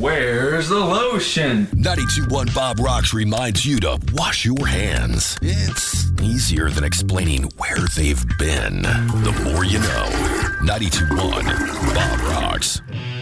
Where's the lotion? 92.1 Bob Rocks reminds you to wash your hands. It's easier than explaining where they've been. The more you know. 92.1 Bob Rocks.